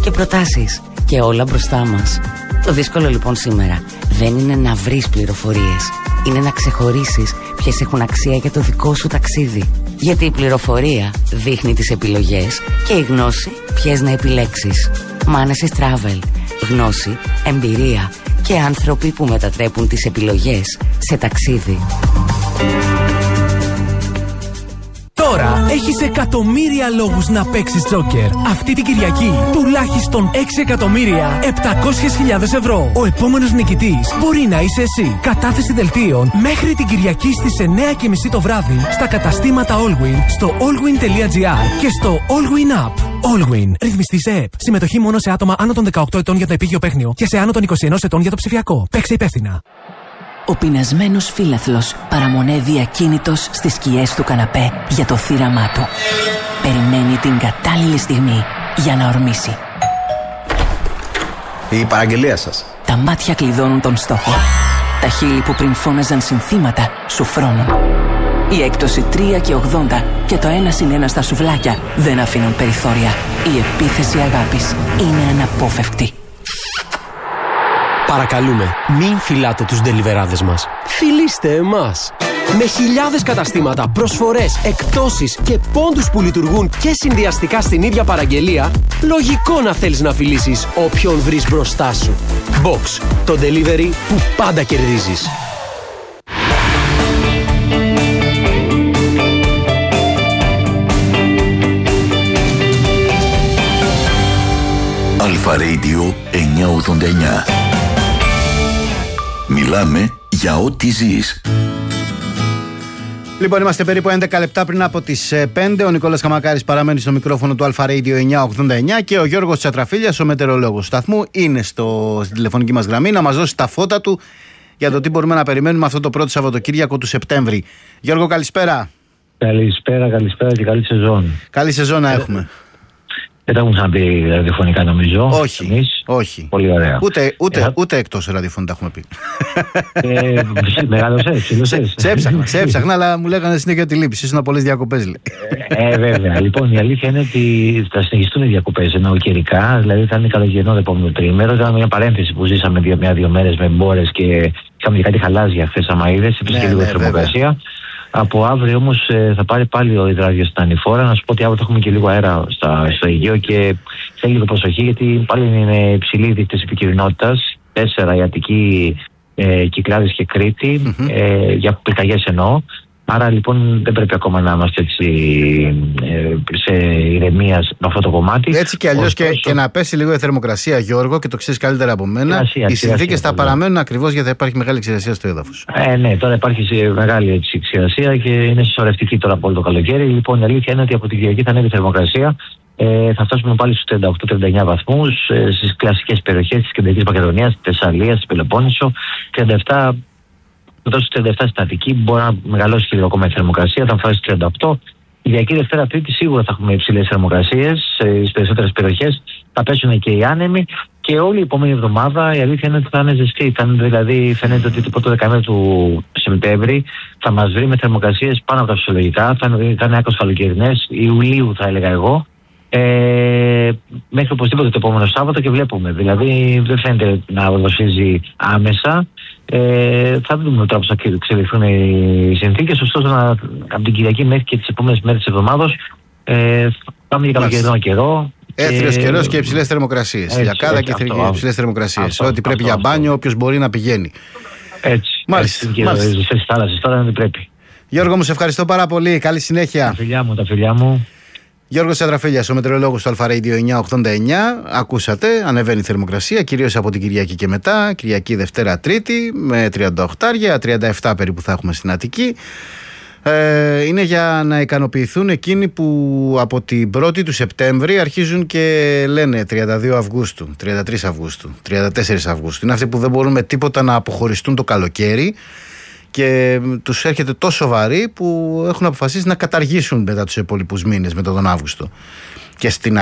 και προτάσεις και όλα μπροστά μας. Το δύσκολο λοιπόν σήμερα δεν είναι να βρεις πληροφορίες, είναι να ξεχωρίσεις ποιες έχουν αξία για το δικό σου ταξίδι. Γιατί η πληροφορία δείχνει τις επιλογές και η γνώση ποιες να επιλέξεις. Manesis Travel. Γνώση, εμπειρία και άνθρωποι που μετατρέπουν τις επιλογές σε ταξίδι. Τώρα έχεις εκατομμύρια λόγους να παίξεις τζόκερ. Αυτή την Κυριακή τουλάχιστον 6.700.000 ευρώ. Ο επόμενος νικητής μπορεί να είσαι εσύ. Κατάθεση δελτίων μέχρι την Κυριακή στις 9:30 το βράδυ στα καταστήματα Allwin, στο allwin.gr και στο Allwin App. Allwin. Ρυθμιστής ΕΕΠ. Συμμετοχή μόνο σε άτομα άνω των 18 ετών για το επίγειο παίχνιο και σε άνω των 21 ετών για το ψηφιακό. Παίξε υπεύθυνα. Ο πεινασμένος φίλαθλος παραμονεύει ακίνητος στις σκιές του καναπέ για το θύραμά του. Περιμένει την κατάλληλη στιγμή για να ορμήσει. Η παραγγελία σας. Τα μάτια κλειδώνουν τον στόχο. Τα χείλη που πριν φώναζαν συνθήματα σου φρώνουν. Η έκπτωση 3,80 και το 1+1 στα σουβλάκια δεν αφήνουν περιθώρια. Η επίθεση αγάπης είναι αναπόφευκτη. Παρακαλούμε, μην φυλάτε τους ντελιβεράδες μας. Φιλήστε εμάς. Με χιλιάδες καταστήματα, προσφορές, εκπτώσεις και πόντους που λειτουργούν και συνδυαστικά στην ίδια παραγγελία, λογικό να θέλεις να φιλήσεις όποιον βρεις μπροστά σου. Box, το delivery που πάντα κερδίζεις. Αλφα Radio 989. Μιλάμε για ό,τι ζεις. Λοιπόν, είμαστε περίπου 11 λεπτά πριν από τις 5. Ο Νικόλας Καμακάρης παραμένει στο μικρόφωνο του Αλφα Radio 989 και ο Γιώργος Τσατραφίλιας, ο μετεωρολόγος του σταθμού, είναι στην τηλεφωνική μας γραμμή να μας δώσει τα φώτα του για το τι μπορούμε να περιμένουμε αυτό το πρώτο Σαββατοκύριακο του Σεπτέμβρη. Γιώργο, καλησπέρα. Καλησπέρα και καλή σεζόν. Καλή σεζόν να έχουμε. Δεν τα έχουν ξαναπεί ραδιοφωνικά, νομίζω. Όχι. Πολύ ωραία. Ούτε εκτός ραδιοφωνικά τα έχουμε πει. Μεγάλωσες. Σε έψαχνα, αλλά μου λέγανε συνέχεια ότι λείπεις. Ήσουν πολλές διακοπές, λέει. Βέβαια. Λοιπόν, η αλήθεια είναι ότι θα συνεχιστούν οι διακοπές ενώ καιρικά. Δηλαδή θα είναι καλοκαιρινό το επόμενο τρίμηνο. Ήταν μια παρένθεση που ζήσαμε μία-δύο μέρες με μπόρες και είχαμε και κάτι χαλάζια χθες, άμα είδες. Υπήρχε λίγο θερμοκρασία. Από αύριο όμως θα πάρει πάλι ο υδράδιος στην ανηφόρα. Να σου πω ότι αύριο θα έχουμε και λίγο αέρα στο Αιγαίο και θέλει λίγο προσοχή, γιατί πάλι είναι υψηλοί οι δείκτες επικινδυνότητας. 4 η Αττική, Κυκλάδες και Κρήτη, για πυρκαγιές εννοώ. Άρα λοιπόν δεν πρέπει ακόμα να είμαστε έτσι σε ηρεμία με αυτό το κομμάτι. Έτσι και αλλιώς και να πέσει λίγο η θερμοκρασία, Γιώργο, και το ξέρεις καλύτερα από μένα. Οι συνθήκες θα παραμένουν ακριβώς γιατί θα υπάρχει μεγάλη ξηρασία στο έδαφος. Ναι, τώρα υπάρχει μεγάλη ξηρασία και είναι συσσωρευτική τώρα από όλο το καλοκαίρι. Λοιπόν, η αλήθεια είναι ότι από την Κυριακή θα ανέβει η θερμοκρασία. Θα φτάσουμε πάλι στους 38-39 βαθμούς στις κλασικές περιοχές της Κεντρικής Μακεδονίας, της Θεσσαλίας, της Πελοπόννησο. 37. Μετά στους 37 στην Αττική μπορεί να μεγαλώσει και λίγο ακόμα η θερμοκρασία, θα φτάσει στους 38. Κυριακή, Δευτέρα, Τρίτη σίγουρα θα έχουμε υψηλές θερμοκρασίες στις περισσότερες περιοχές. Θα πέσουν και οι άνεμοι και όλη η επόμενη εβδομάδα η αλήθεια είναι ότι θα είναι ζεστή. Δηλαδή φαίνεται ότι το πρώτο δεκαήμερο του Σεπτέμβρη θα μας βρει με θερμοκρασίες πάνω από τα φυσιολογικά. Θα είναι άκρως καλοκαιρινές, Ιουλίου θα έλεγα εγώ. Μέχρι οπωσδήποτε το επόμενο Σάββατο και βλέπουμε. Δηλαδή δεν φαίνεται να οδοσίζει άμεσα. Θα δούμε τώρα πώς θα εξελιχθούν οι συνθήκες. Ωστόσο, από την Κυριακή μέχρι και τις επόμενες μέρες της εβδομάδας πάμε για καλοκαιρινό καιρό. Έθριος καιρός και υψηλές θερμοκρασίες. Λιακάδα και υψηλές θερμοκρασίες. Ό,τι πρέπει για μπάνιο, όποιος μπορεί να πηγαίνει. Έτσι. Μάλιστα. Στις θάλασσες τώρα δεν πρέπει. Γιώργο, μου σε ευχαριστώ πάρα πολύ. Καλή συνέχεια. Τα φιλιά μου. Γιώργος Τσατραφίλιας, ο μετεωρολόγος του Αλφα Radio 989. Ακούσατε, ανεβαίνει η θερμοκρασία, κυρίως από την Κυριακή και μετά. Κυριακή, Δευτέρα, Τρίτη, με 38, 37 περίπου θα έχουμε στην Αττική. Είναι για να ικανοποιηθούν εκείνοι που από την 1η του Σεπτέμβρη αρχίζουν και λένε 32 Αυγούστου, 33 Αυγούστου, 34 Αυγούστου. Είναι αυτοί που δεν μπορούν με τίποτα να αποχωριστούν το καλοκαίρι και τους έρχεται τόσο βαρύ που έχουν αποφασίσει να καταργήσουν μετά τους υπόλοιπους μήνες, μετά τον Αύγουστο. Και στην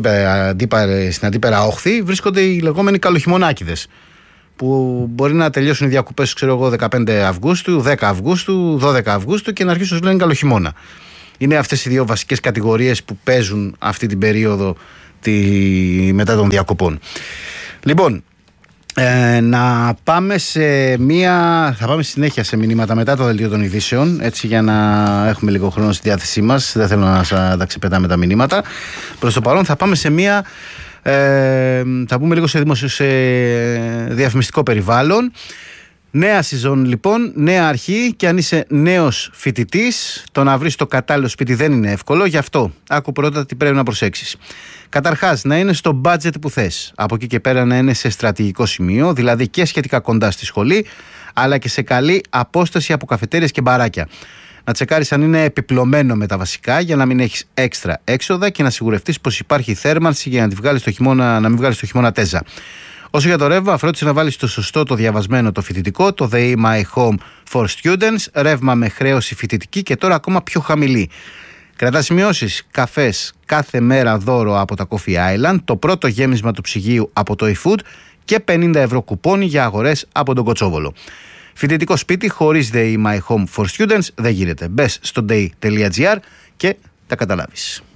αντίπερα όχθη βρίσκονται οι λεγόμενοι καλοχειμωνάκηδες, που μπορεί να τελειώσουν οι διακοπές, ξέρω εγώ, 15 Αυγούστου, 10 Αυγούστου, 12 Αυγούστου και να αρχίσουν να λένε καλοχειμώνα. Είναι αυτές οι δύο βασικές κατηγορίες που παίζουν αυτή την περίοδο μετά των διακοπών. Λοιπόν, να πάμε θα πάμε συνέχεια σε μηνύματα μετά το δελτίο των ειδήσεων, έτσι, για να έχουμε λίγο χρόνο στη διάθεσή μας. Δεν θέλω να τα ξεπετάμε τα μηνύματα. Προς το παρόν θα πάμε θα πούμε λίγο σε διαφημιστικό περιβάλλον. Νέα σεζόν λοιπόν, νέα αρχή, και αν είσαι νέος φοιτητής, το να βρεις το κατάλληλο σπίτι δεν είναι εύκολο. Γι' αυτό άκου πρώτα τι πρέπει να προσέξεις. Καταρχάς, να είναι στο budget που θες. Από εκεί και πέρα να είναι σε στρατηγικό σημείο, δηλαδή και σχετικά κοντά στη σχολή, αλλά και σε καλή απόσταση από καφετέριες και μπαράκια. Να τσεκάρεις αν είναι επιπλωμένο με τα βασικά, για να μην έχεις έξτρα έξοδα, και να σιγουρευτείς πως υπάρχει θέρμανση για να μην βγάλεις το χειμώνα τέζα. Όσο για το ρεύμα, φρόντισε να βάλεις το σωστό, το διαβασμένο, το φοιτητικό, το The My Home for Students, ρεύμα με χρέωση φοιτητική και τώρα ακόμα πιο χαμηλή. Κρατά σημειώσεις. Καφές κάθε μέρα δώρο από τα Coffee Island, το πρώτο γέμισμα του ψυγείου από το eFood και 50 ευρώ κουπόνι για αγορές από τον Κοτσόβολο. Φοιτητικό σπίτι χωρίς The My Home for Students δεν γίνεται. Μπες στο day.gr και τα καταλάβεις.